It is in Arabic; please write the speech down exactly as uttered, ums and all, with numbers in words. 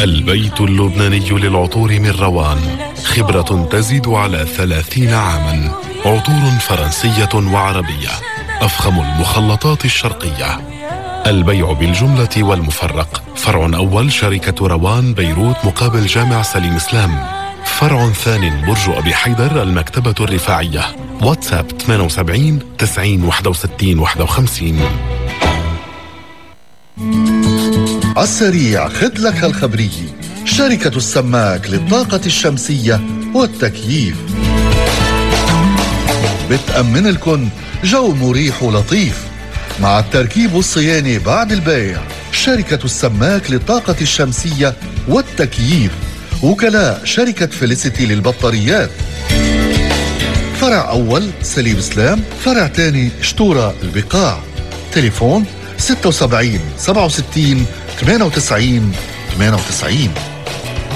البيت اللبناني للعطور من روان، خبرة تزيد على ثلاثين عاما. عطور فرنسية وعربية، أفخم المخلطات الشرقية. البيع بالجملة والمفرق. فرع أول شركة روان بيروت مقابل جامع سليم إسلام. فرع ثاني برج أبي حيدر المكتبة الرفاعية. واتساب ثمانية وسبعين تسعين واحد وستين واحد وخمسين. عالسريع خد لك هالخبرية. شركة السماك للطاقة الشمسية والتكييف بتأمن لكم جو مريح ولطيف مع التركيب والصيانة بعد البيع. شركة السماك للطاقة الشمسية والتكييف، وكلاء شركة فيليسيتي للبطاريات. فرع أول سليم إسلام، فرع تاني شتورة البقاع. تليفون ستة وسبعين سبعة وستين ثمانية وتسعين ثمانية وتسعين.